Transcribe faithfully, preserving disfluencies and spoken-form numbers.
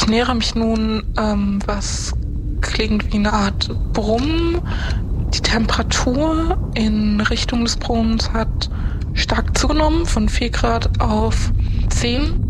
nähere mich nun, ähm, was klingt wie eine Art Brummen. Die Temperatur in Richtung des Brummens hat stark zugenommen, von vier Grad auf zehn.